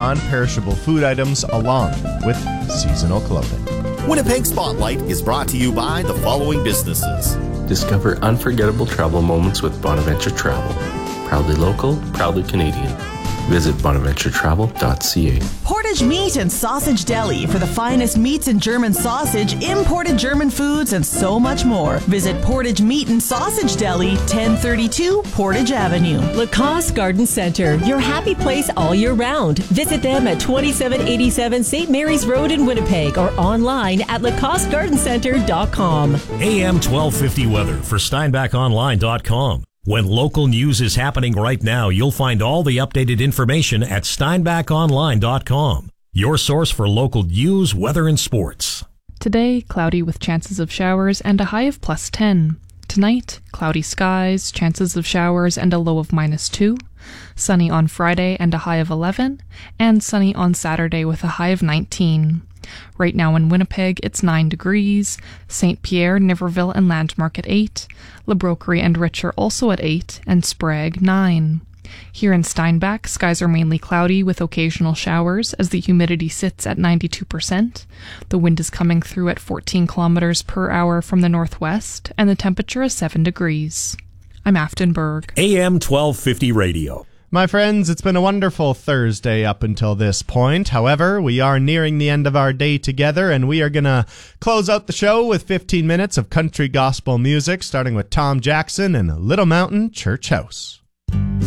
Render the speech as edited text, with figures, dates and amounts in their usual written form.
non-perishable food items along with seasonal clothing. Winnipeg Spotlight is brought to you by the following businesses. Discover unforgettable travel moments with Bonaventure Travel. Proudly local, proudly Canadian. Visit bonaventuretravel.ca. Portage Meat and Sausage Deli for the finest meats and German sausage, imported German foods, and so much more. Visit Portage Meat and Sausage Deli, 1032 Portage Avenue. Lacoste Garden Center, your happy place all year round. Visit them at 2787 St. Mary's Road in Winnipeg or online at lacostegardencenter.com. AM 1250 weather for steinbachonline.com. When local news is happening right now, you'll find all the updated information at steinbachonline.com. Your source for local news, weather, and sports. Today, cloudy with chances of showers and a high of +10. Tonight, cloudy skies, chances of showers and a low of -2. Sunny on Friday and a high of 11. And sunny on Saturday with a high of 19. Right now in Winnipeg, it's 9 degrees. St. Pierre, Niverville, and Landmark at 8. La Broquerie and Richer also at 8, and Sprague 9. Here in Steinbach, skies are mainly cloudy with occasional showers as the humidity sits at 92%. The wind is coming through at 14 kilometers per hour from the northwest, and the temperature is 7 degrees. I'm Afton Berg. AM 1250 Radio. My friends, it's been a wonderful Thursday up until this point. However, we are nearing the end of our day together, and we are going to close out the show with 15 minutes of country gospel music, starting with Tom Jackson and Little Mountain Church House.